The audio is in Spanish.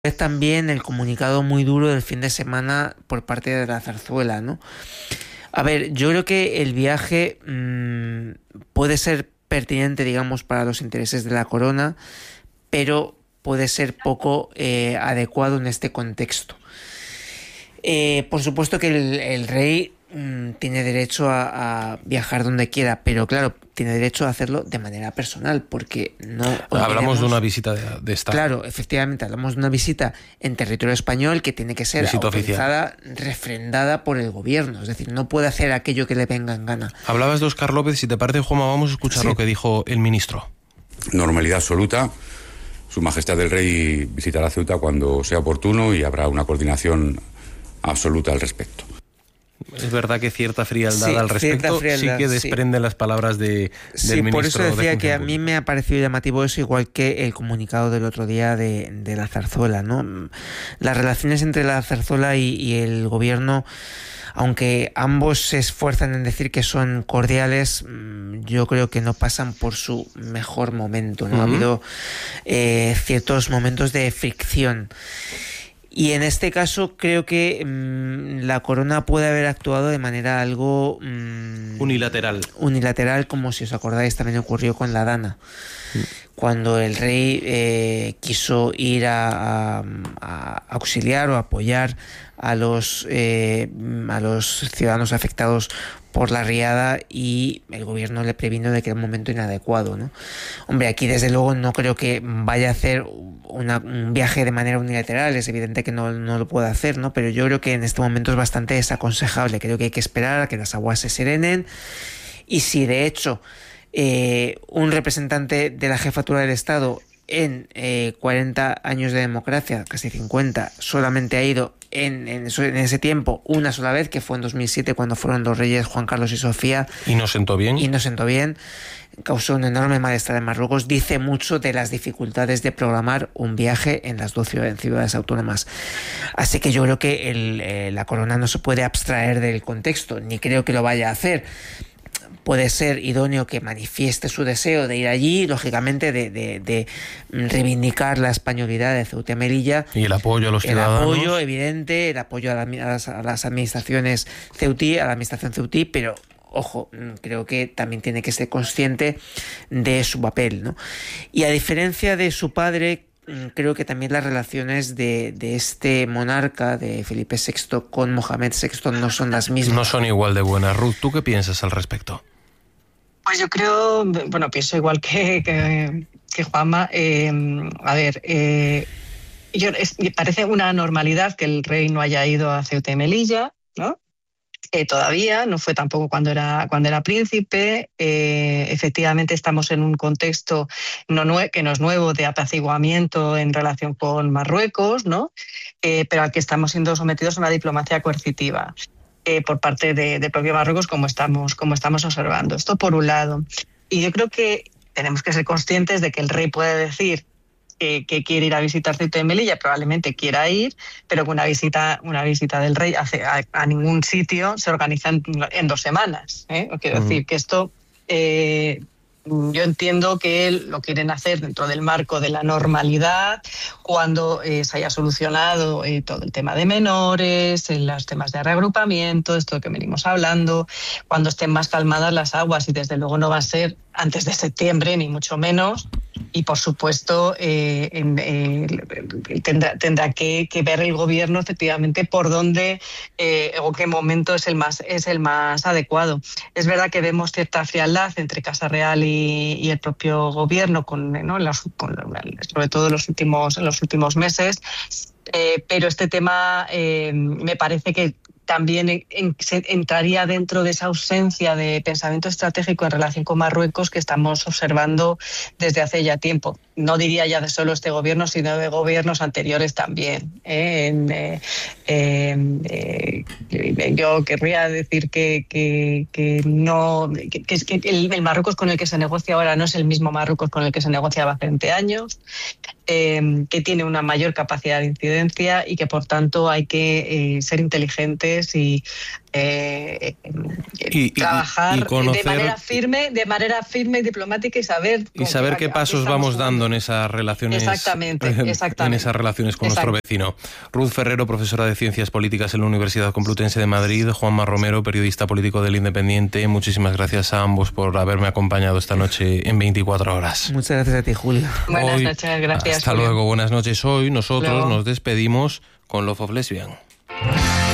Es también el comunicado muy duro del fin de semana por parte de la Zarzuela, ¿no? A ver, yo creo que el viaje puede ser pertinente, digamos, para los intereses de la corona, pero puede ser poco adecuado en este contexto. Por supuesto que el rey tiene derecho a viajar donde quiera, pero claro, tiene derecho a hacerlo de manera personal, porque no hablamos de una visita de Estado. Claro, efectivamente, hablamos de una visita en territorio español que tiene que ser visita autorizada, oficial, refrendada por el gobierno, es decir, no puede hacer aquello que le venga en gana. Hablabas de Óscar López, si te parece, Juanma, vamos a escuchar lo que dijo el ministro. Normalidad absoluta. Su Majestad el Rey visitará Ceuta cuando sea oportuno y habrá una coordinación absoluta al respecto. Es verdad que cierta frialdad al respecto sí que desprenden las palabras del ministro. Por eso decía que a mí me ha parecido llamativo eso, igual que el comunicado del otro día de la Zarzuela, ¿no? Las relaciones entre la Zarzuela y el gobierno, aunque ambos se esfuerzan en decir que son cordiales, yo creo que no pasan por su mejor momento, ¿no? Ha habido ciertos momentos de fricción. Y en este caso creo que la corona puede haber actuado de manera algo unilateral, como si os acordáis también ocurrió con la Dana. Cuando el rey quiso ir a auxiliar o apoyar a los ciudadanos afectados por la riada, y el gobierno le previno de que era un momento inadecuado, ¿no? Hombre, aquí desde luego no creo que vaya a hacer un viaje de manera unilateral, es evidente que no lo puede hacer, ¿no? Pero yo creo que en este momento es bastante desaconsejable, creo que hay que esperar a que las aguas se serenen, y si de hecho un representante de la jefatura del Estado en 40 años de democracia, casi 50, solamente ha ido en ese tiempo una sola vez, que fue en 2007 cuando fueron los reyes Juan Carlos y Sofía. Y no sentó bien. Causó un enorme malestar en Marruecos. Dice mucho de las dificultades de programar un viaje en las dos ciudades autónomas. Así que yo creo que la corona no se puede abstraer del contexto, ni creo que lo vaya a hacer. Puede ser idóneo que manifieste su deseo de ir allí, lógicamente de reivindicar la españolidad de Ceuta y Melilla. Y el apoyo a los ciudadanos. El apoyo evidente, el apoyo a las administraciones ceutí, a la administración ceutí, pero ojo, creo que también tiene que ser consciente de su papel, ¿no? Y a diferencia de su padre, creo que también las relaciones de este monarca, de Felipe VI, con Mohamed VI no son las mismas. No son igual de buenas. Ruth, ¿tú qué piensas al respecto? Pues yo creo, pienso igual que Juanma. Me parece una normalidad que el rey no haya ido a Ceuta y Melilla, ¿no? Todavía, no fue tampoco cuando era príncipe. Efectivamente estamos en un contexto que no es nuevo, de apaciguamiento en relación con Marruecos, ¿no? Pero al que estamos siendo sometidos a una diplomacia coercitiva por parte de propio Marruecos, como estamos observando. Esto por un lado. Y yo creo que tenemos que ser conscientes de que el rey puede decir que quiere ir a visitar Ceuta y Melilla, probablemente quiera ir, pero que una visita del rey a ningún sitio se organiza en 2 semanas. Quiero decir que esto, yo entiendo que lo quieren hacer dentro del marco de la normalidad, cuando se haya solucionado todo el tema de menores, los temas de reagrupamiento, esto que venimos hablando, cuando estén más calmadas las aguas, y desde luego no va a ser antes de septiembre, ni mucho menos. Y por supuesto tendrá que ver el gobierno efectivamente por dónde o qué momento es el más adecuado. Es verdad que vemos cierta frialdad entre Casa Real y el propio gobierno, sobre todo en los últimos meses, pero este tema me parece que también se entraría dentro de esa ausencia de pensamiento estratégico en relación con Marruecos que estamos observando desde hace ya tiempo. No diría ya de solo este gobierno, sino de gobiernos anteriores también. Yo querría decir que el Marruecos con el que se negocia ahora no es el mismo Marruecos con el que se negociaba hace 20 años, que tiene una mayor capacidad de incidencia y que por tanto hay que ser inteligentes y trabajar y conocer, de manera firme y diplomática y saber qué pasos vamos dando en esas relaciones. Exactamente. En esas relaciones con nuestro vecino. Ruth Ferrero, profesora de Ciencias Políticas en la Universidad Complutense de Madrid, Juanma Romero, periodista político del Independiente. Muchísimas gracias a ambos por haberme acompañado esta noche en 24 horas. Muchas gracias a ti, Julio. Buenas noches, gracias. Hasta Julio. Luego, buenas noches. Hoy nosotros nos despedimos con Love of Lesbian.